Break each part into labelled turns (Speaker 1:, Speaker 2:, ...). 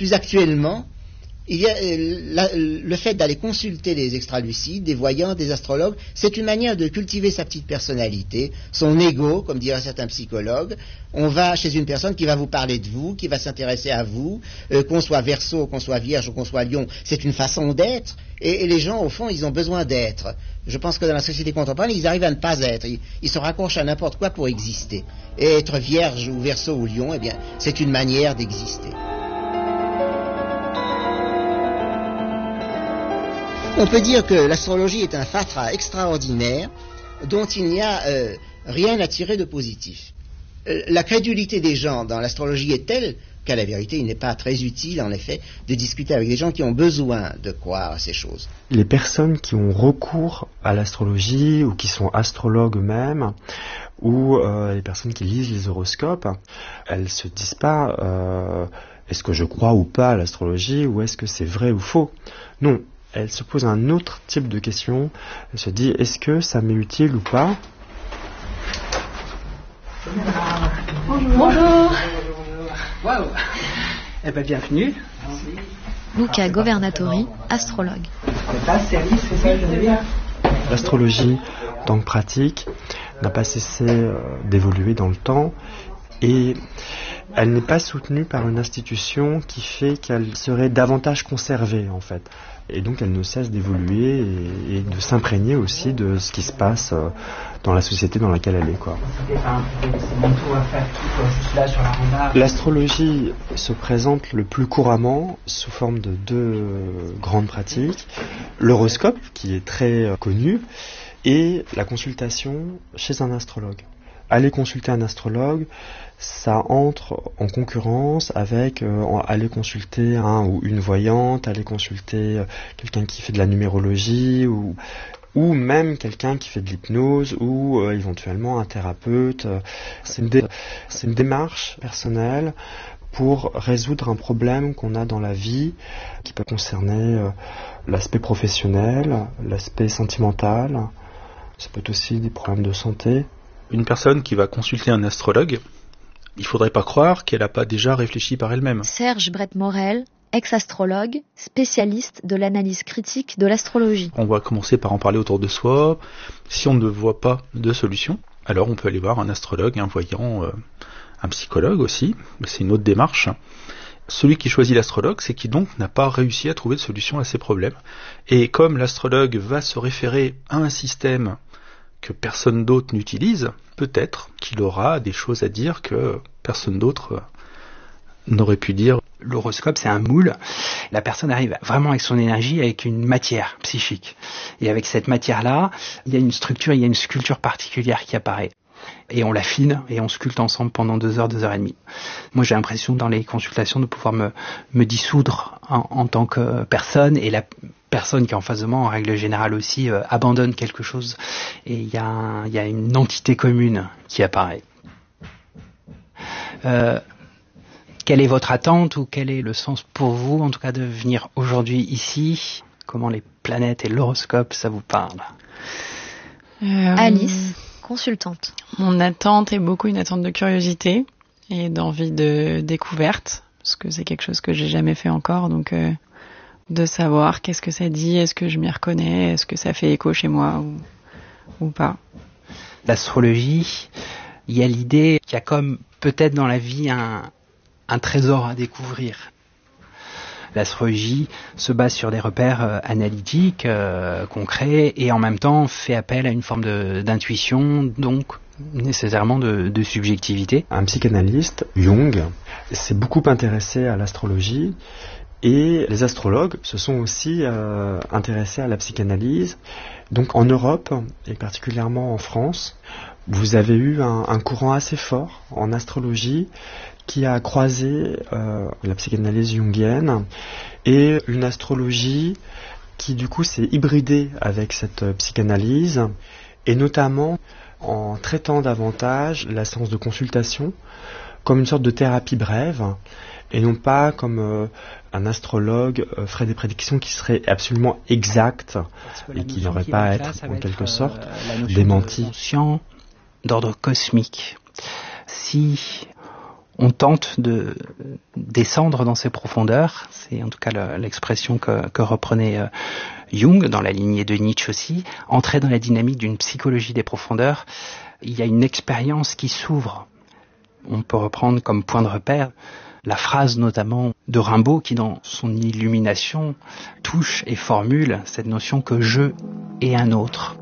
Speaker 1: plus actuellement, il y a le fait d'aller consulter des extralucides, des voyants, des astrologues, c'est une manière de cultiver sa petite personnalité, son ego, comme diraient certains psychologues. On va chez une personne qui va vous parler de vous, qui va s'intéresser à vous, qu'on soit Verseau, qu'on soit Vierge ou qu'on soit Lion, c'est une façon d'être, et les gens, au fond, ils ont besoin d'être. Je pense que dans la société contemporaine, ils arrivent à ne pas être, ils se raccrochent à n'importe quoi pour exister. Et être Vierge ou Verseau ou Lion, eh bien, c'est une manière d'exister. On peut dire que l'astrologie est un fatras extraordinaire dont il n'y a rien à tirer de positif. La crédulité des gens dans l'astrologie est telle qu'à la vérité, il n'est pas très utile, en effet, de discuter avec des gens qui ont besoin de croire à ces choses.
Speaker 2: Les personnes qui ont recours à l'astrologie ou qui sont astrologues eux-mêmes, ou les personnes qui lisent les horoscopes, elles se disent pas est-ce que je crois ou pas à l'astrologie, ou est-ce que c'est vrai ou faux. Non. Elle se pose un autre type de question. Elle se dit, est-ce que ça m'est utile ou pas?
Speaker 3: Bonjour. Wow. Eh bien, bienvenue.
Speaker 4: Luca Governatori, astrologue.
Speaker 2: L'astrologie, en tant que pratique, n'a pas cessé d'évoluer dans le temps et elle n'est pas soutenue par une institution qui fait qu'elle serait davantage conservée, en fait. Et donc elle ne cesse d'évoluer et de s'imprégner aussi de ce qui se passe dans la société dans laquelle elle est, quoi. L'astrologie se présente le plus couramment sous forme de deux grandes pratiques. L'horoscope, qui est très connu, et la consultation chez un astrologue. Aller consulter un astrologue, ça entre en concurrence avec aller consulter un ou une voyante, aller consulter quelqu'un qui fait de la numérologie ou même quelqu'un qui fait de l'hypnose ou éventuellement un thérapeute. C'est une démarche personnelle pour résoudre un problème qu'on a dans la vie qui peut concerner l'aspect professionnel, l'aspect sentimental. Ça peut être aussi des problèmes de santé.
Speaker 5: Une personne qui va consulter un astrologue, il ne faudrait pas croire qu'elle n'a pas déjà réfléchi par elle-même.
Speaker 4: Serge Brett-Morel, ex-astrologue, spécialiste de l'analyse critique de l'astrologie.
Speaker 5: On va commencer par en parler autour de soi. Si on ne voit pas de solution, alors on peut aller voir un astrologue, un voyant, un psychologue aussi. C'est une autre démarche. Celui qui choisit l'astrologue, c'est qui donc n'a pas réussi à trouver de solution à ses problèmes. Et comme l'astrologue va se référer à un système que personne d'autre n'utilise, peut-être qu'il aura des choses à dire que personne d'autre n'aurait pu dire.
Speaker 3: L'horoscope, c'est un moule. La personne arrive vraiment avec son énergie, avec une matière psychique. Et avec cette matière-là, il y a une structure, il y a une sculpture particulière qui apparaît. Et on l'affine et on sculpte ensemble pendant 2 heures, 2 heures et demie. Moi, j'ai l'impression dans les consultations de pouvoir me dissoudre en tant que personne, et la personne qui est en face de moi, en règle générale aussi, abandonne quelque chose. Et il y a une entité commune qui apparaît. Quelle est votre attente ou quel est le sens pour vous, en tout cas, de venir aujourd'hui ici? Comment les planètes et l'horoscope, ça vous parle?
Speaker 4: Alice, consultante.
Speaker 6: Mon attente est beaucoup une attente de curiosité et d'envie de découverte, parce que c'est quelque chose que j'ai jamais fait encore, donc de savoir qu'est-ce que ça dit, est-ce que je m'y reconnais, est-ce que ça fait écho chez moi ou pas.
Speaker 3: L'astrologie, il y a l'idée qu'il y a comme peut-être dans la vie un trésor à découvrir. L'astrologie se base sur des repères analytiques, concrets, et en même temps fait appel à une forme d'intuition, donc nécessairement de subjectivité.
Speaker 2: Un psychanalyste, Jung, s'est beaucoup intéressé à l'astrologie, et les astrologues se sont aussi intéressés à la psychanalyse. Donc en Europe, et particulièrement en France, vous avez eu un courant assez fort en astrologie qui a croisé la psychanalyse jungienne et une astrologie qui du coup s'est hybridée avec cette psychanalyse, et notamment en traitant davantage la séance de consultation comme une sorte de thérapie brève, et non pas comme un astrologue ferait des prédictions qui seraient absolument exactes et qui n'auraient pas à être en quelque sorte démenties.
Speaker 3: D'ordre cosmique. Si on tente de descendre dans ces profondeurs. C'est en tout cas l'expression que reprenait Jung, dans la lignée de Nietzsche aussi. Entrer dans la dynamique d'une psychologie des profondeurs, il y a une expérience qui s'ouvre. On peut reprendre comme point de repère la phrase notamment de Rimbaud qui, dans son Illumination, touche et formule cette notion que je est un autre.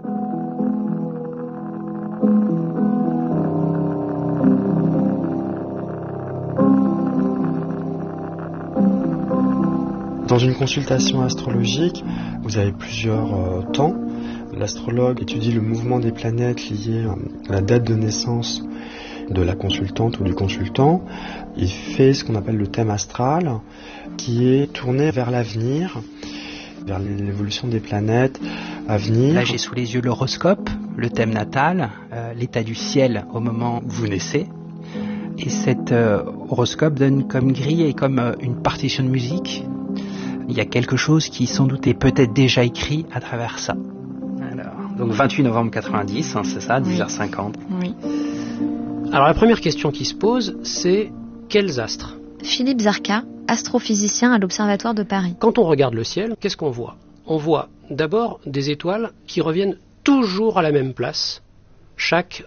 Speaker 2: Dans une consultation astrologique, vous avez plusieurs temps. L'astrologue étudie le mouvement des planètes lié à la date de naissance de la consultante ou du consultant. Il fait ce qu'on appelle le thème astral, qui est tourné vers l'avenir, vers l'évolution des planètes à venir.
Speaker 3: Là, j'ai sous les yeux l'horoscope, le thème natal, l'état du ciel au moment où vous naissez. Et cet horoscope donne comme grille et comme une partition de musique. Il y a quelque chose qui sans doute est peut-être déjà écrit à travers ça. Alors, donc 28 novembre 90, c'est ça, 10h50.
Speaker 6: Oui.
Speaker 7: Alors la première question qui se pose, c'est quels astres ?
Speaker 4: Philippe Zarka, astrophysicien à l'Observatoire de Paris.
Speaker 7: Quand on regarde le ciel, qu'est-ce qu'on voit ? On voit d'abord des étoiles qui reviennent toujours à la même place, chaque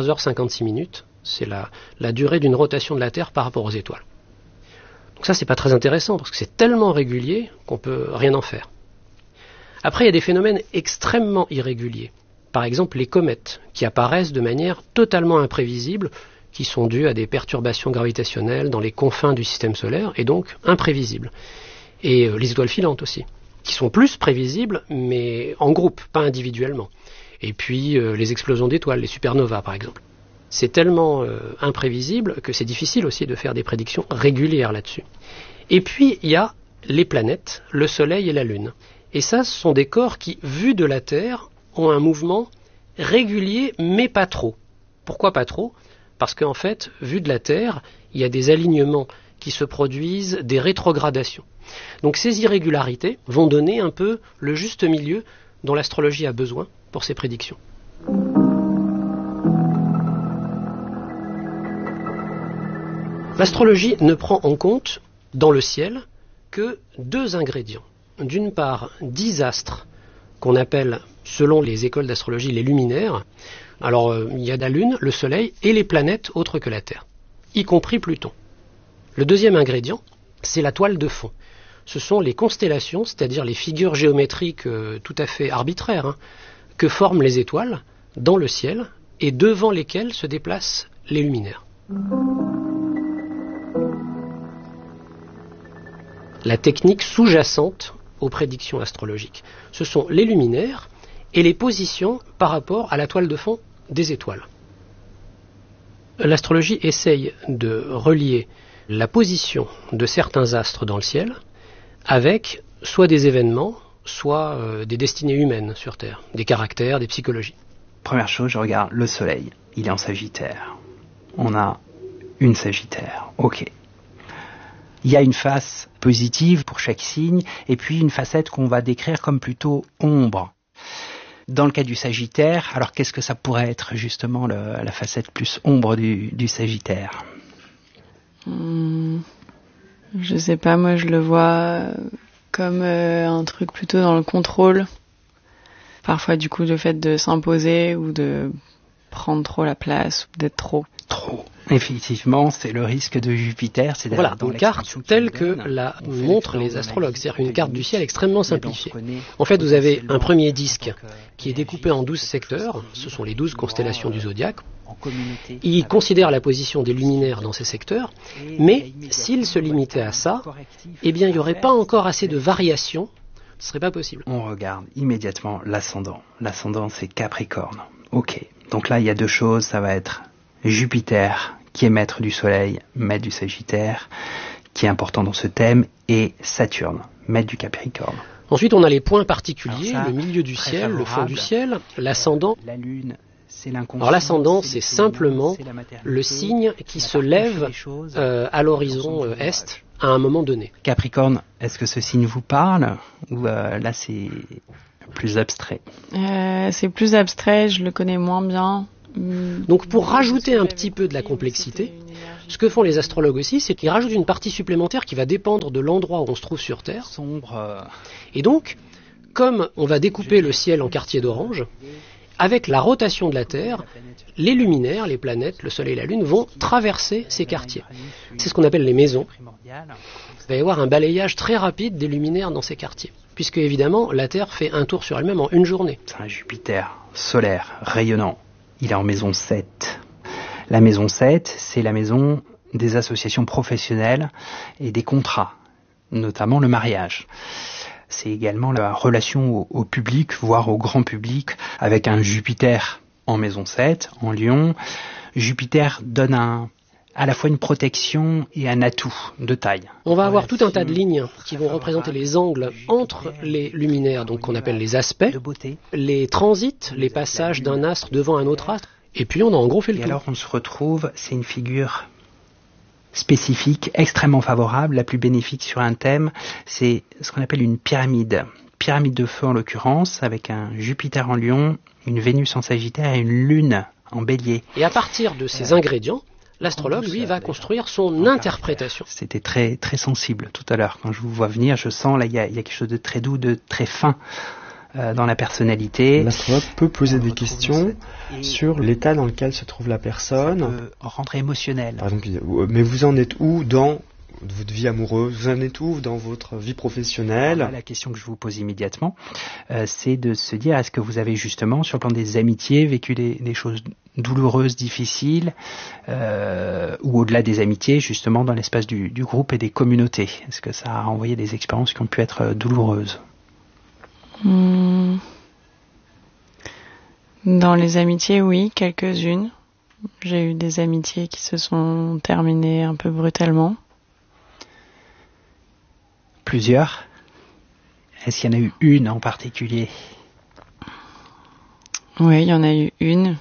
Speaker 7: 23h56. C'est la durée d'une rotation de la Terre par rapport aux étoiles. Donc ça, c'est pas très intéressant, parce que c'est tellement régulier qu'on peut rien en faire. Après, il y a des phénomènes extrêmement irréguliers. Par exemple, les comètes, qui apparaissent de manière totalement imprévisible, qui sont dues à des perturbations gravitationnelles dans les confins du système solaire, et donc imprévisibles. Et les étoiles filantes aussi, qui sont plus prévisibles, mais en groupe, pas individuellement. Et puis les explosions d'étoiles, les supernovas par exemple. C'est tellement imprévisible que c'est difficile aussi de faire des prédictions régulières là-dessus. Et puis il y a les planètes, le Soleil et la Lune. Et ça, ce sont des corps qui, vus de la Terre, ont un mouvement régulier, mais pas trop. Pourquoi pas trop ? Parce qu'en fait, vu de la Terre, il y a des alignements qui se produisent, des rétrogradations. Donc ces irrégularités vont donner un peu le juste milieu dont l'astrologie a besoin pour ses prédictions. L'astrologie ne prend en compte, dans le ciel, que 2 ingrédients. D'une part, 10 astres qu'on appelle, selon les écoles d'astrologie, les luminaires. Alors, il y a la Lune, le Soleil et les planètes autres que la Terre, y compris Pluton. Le deuxième ingrédient, c'est la toile de fond. Ce sont les constellations, c'est-à-dire les figures géométriques tout à fait arbitraires, que forment les étoiles dans le ciel et devant lesquelles se déplacent les luminaires. La technique sous-jacente aux prédictions astrologiques, ce sont les luminaires et les positions par rapport à la toile de fond des étoiles. L'astrologie essaye de relier la position de certains astres dans le ciel avec soit des événements, soit des destinées humaines sur Terre, des caractères, des psychologies.
Speaker 3: Première chose, je regarde le Soleil, il est en Sagittaire. On a une Sagittaire, ok. Il y a une face positive pour chaque signe, et puis une facette qu'on va décrire comme plutôt ombre. Dans le cas du Sagittaire, alors qu'est-ce que ça pourrait être justement la facette plus ombre du Sagittaire ?
Speaker 6: Je sais pas, moi je le vois comme un truc plutôt dans le contrôle. Parfois du coup le fait de s'imposer ou de prendre trop la place ou d'être trop.
Speaker 3: Effectivement, c'est le risque de Jupiter. C'est
Speaker 7: voilà, une carte telle que la montrent les astrologues, c'est-à-dire une carte du ciel extrêmement simplifiée. En fait, vous avez un premier disque qui est découpé en 12 secteurs, ce sont les 12 constellations du zodiaque. Il considère la position des luminaires dans ces secteurs, mais s'il se limitait à ça, eh bien, il n'y aurait pas encore assez de variations, ce ne serait pas possible.
Speaker 3: On regarde immédiatement l'ascendant. L'ascendant, c'est Capricorne. Ok, donc là, il y a 2 choses, ça va être Jupiter, qui est maître du Soleil, maître du Sagittaire, qui est important dans ce thème, et Saturne, maître du Capricorne.
Speaker 7: Ensuite, on a les points particuliers, le milieu du ciel, le fond du ciel, l'ascendant.
Speaker 3: La Lune, c'est l'inconscient.
Speaker 7: Alors l'ascendant, c'est simplement le signe qui se lève à l'horizon est à un moment donné.
Speaker 3: Capricorne, est-ce que ce signe vous parle ou là c'est plus abstrait?
Speaker 6: C'est plus abstrait, je le connais moins bien.
Speaker 7: Donc pour rajouter un petit peu de la complexité, Ce que font les astrologues aussi, c'est qu'ils rajoutent une partie supplémentaire qui va dépendre de l'endroit où on se trouve sur Terre.
Speaker 3: Sombre.
Speaker 7: Et donc, comme on va découper le ciel en quartiers d'orange, avec la rotation de la Terre, les luminaires, les planètes, le Soleil et la Lune vont traverser ces quartiers. C'est ce qu'on appelle les maisons. Il va y avoir un balayage très rapide des luminaires dans ces quartiers, puisque évidemment la Terre fait un tour sur elle-même en une journée.
Speaker 3: C'est un Jupiter solaire, rayonnant. Il est en maison 7. La maison 7, c'est la maison des associations professionnelles et des contrats, notamment le mariage. C'est également la relation au public, voire au grand public, avec un Jupiter en maison 7, en Lion. Jupiter donne à la fois une protection et un atout de taille.
Speaker 7: On va avoir tout un tas de lignes qui vont représenter les angles entre les luminaires, donc qu'on appelle les aspects, les transits, les passages d'un astre devant un autre astre, et puis on a en gros fait le tour.
Speaker 3: Et alors on se retrouve, c'est une figure spécifique, extrêmement favorable, la plus bénéfique sur un thème, c'est ce qu'on appelle une pyramide. Pyramide de feu en l'occurrence, avec un Jupiter en Lion, une Vénus en Sagittaire et une Lune en Bélier.
Speaker 7: Et à partir de ces ingrédients, l'astrologue, lui, va construire son interprétation.
Speaker 3: C'était très, très sensible tout à l'heure. Quand je vous vois venir, je sens, là, il y a quelque chose de très doux, de très fin dans la personnalité.
Speaker 2: L'astrologue peut poser des questions sur l'état dans lequel se trouve la personne.
Speaker 3: Ça peut rendre émotionnel.
Speaker 2: Par exemple, mais vous en êtes où dans votre vie amoureuse, vous en êtes où dans votre vie professionnelle?
Speaker 3: La question que je vous pose immédiatement, c'est de se dire, est-ce que vous avez justement, sur le plan des amitiés, vécu des choses douloureuses, difficiles, ou au-delà des amitiés, justement dans l'espace du groupe et des communautés? Est-ce que ça a renvoyé des expériences qui ont pu être douloureuses?
Speaker 6: Dans les amitiés, oui, quelques-unes. J'ai eu des amitiés qui se sont terminées un peu brutalement.
Speaker 3: Plusieurs? Est-ce qu'il y en a eu une en particulier?
Speaker 6: Oui, il y en a eu une.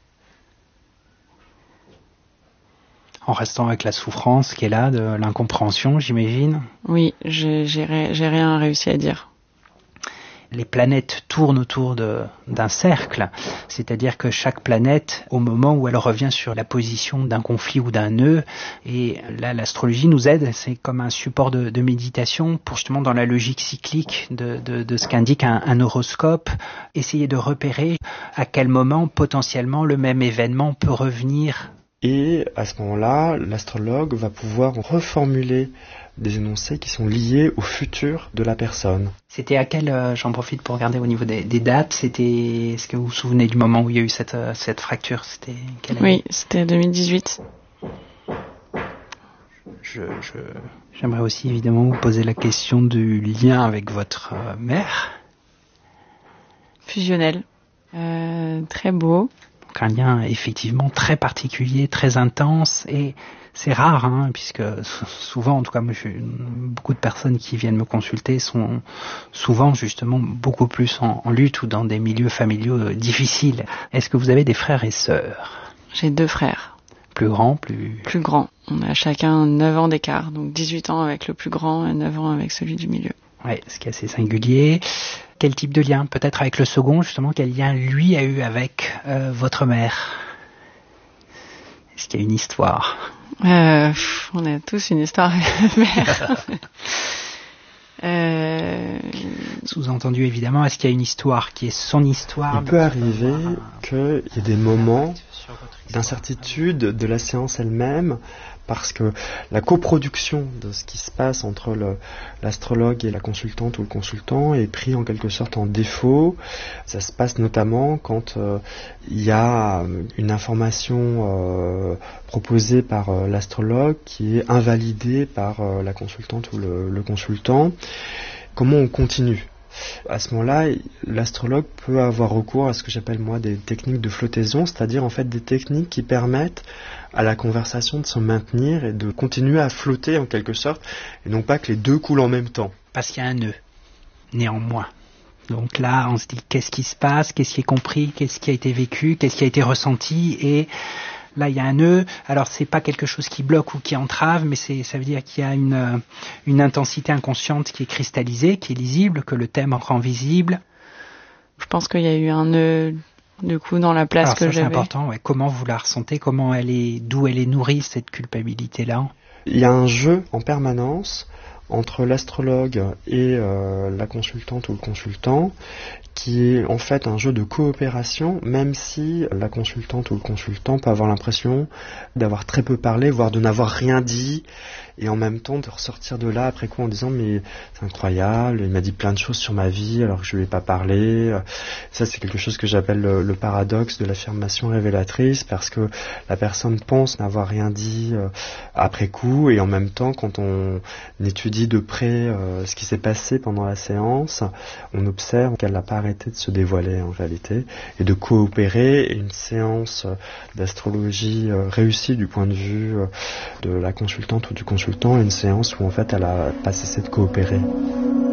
Speaker 3: En restant avec la souffrance qui est là, de l'incompréhension, j'imagine?
Speaker 6: Oui, j'ai rien réussi à dire.
Speaker 3: Les planètes tournent autour d'un cercle, c'est-à-dire que chaque planète, au moment où elle revient sur la position d'un conflit ou d'un nœud, et là l'astrologie nous aide, c'est comme un support de méditation pour justement dans la logique cyclique de ce qu'indique un horoscope, essayer de repérer à quel moment potentiellement le même événement peut revenir.
Speaker 2: Et à ce moment-là, l'astrologue va pouvoir reformuler des énoncés qui sont liés au futur de la personne.
Speaker 3: C'était à quel, j'en profite pour regarder au niveau des dates, est-ce que vous vous souvenez du moment où il y a eu cette fracture? C'était quelle année?
Speaker 6: Oui, c'était 2018.
Speaker 3: J'aimerais aussi évidemment vous poser la question du lien avec votre mère.
Speaker 6: Fusionnel. Très beau.
Speaker 3: Donc un lien effectivement très particulier, très intense, et c'est rare, hein, puisque souvent, en tout cas, moi, beaucoup de personnes qui viennent me consulter sont souvent justement beaucoup plus en lutte ou dans des milieux familiaux difficiles. Est-ce que vous avez des frères et sœurs?
Speaker 6: J'ai 2 frères.
Speaker 3: Plus grands,
Speaker 6: plus grands. On a chacun 9 ans d'écart, donc 18 ans avec le plus grand et 9 ans avec celui du milieu.
Speaker 3: Oui, ce qui est assez singulier. Quel type de lien? Peut-être avec le second, justement, quel lien lui a eu avec votre mère? Est-ce qu'il y a une histoire?
Speaker 6: On a tous une histoire avec ma mère.
Speaker 3: Sous-entendu, évidemment, est-ce qu'il y a une histoire qui est son histoire?
Speaker 2: Il peut arriver qu'il y ait des moments d'incertitude de la séance elle-même, parce que la coproduction de ce qui se passe entre l'astrologue et la consultante ou le consultant est pris en quelque sorte en défaut. Ça se passe notamment quand il y a une information proposée par l'astrologue qui est invalidée par la consultante ou le consultant. Comment on continue? À ce moment-là, l'astrologue peut avoir recours à ce que j'appelle moi des techniques de flottaison, c'est-à-dire en fait des techniques qui permettent à la conversation de se maintenir et de continuer à flotter en quelque sorte, et non pas que les deux coulent en même temps.
Speaker 3: Parce qu'il y a un nœud, néanmoins. Donc là, on se dit qu'est-ce qui se passe, qu'est-ce qui est compris, qu'est-ce qui a été vécu, qu'est-ce qui a été ressenti, et là, il y a un nœud. Alors, c'est pas quelque chose qui bloque ou qui entrave, mais ça veut dire qu'il y a une intensité inconsciente qui est cristallisée, qui est lisible, que le thème rend visible.
Speaker 6: Je pense qu'il y a eu un nœud du coup, dans la place que
Speaker 3: ça,
Speaker 6: j'avais.
Speaker 3: C'est important, ouais. Comment vous la ressentez, d'où elle est nourrie, cette culpabilité-là?
Speaker 2: Il y a un jeu en permanence entre l'astrologue et la consultante ou le consultant, qui est en fait un jeu de coopération, même si la consultante ou le consultant peut avoir l'impression d'avoir très peu parlé, voire de n'avoir rien dit, et en même temps de ressortir de là après coup en disant mais c'est incroyable, il m'a dit plein de choses sur ma vie alors que je lui ai pas parlé. Ça c'est quelque chose que j'appelle le paradoxe de l'affirmation révélatrice, parce que la personne pense n'avoir rien dit après coup, et en même temps quand on étudie de près ce qui s'est passé pendant la séance, on observe qu'elle n'a pas arrêté de se dévoiler en réalité et de coopérer, et une séance d'astrologie réussie du point de vue de la consultante ou du consultant, une séance où en fait elle a pas cessé de coopérer.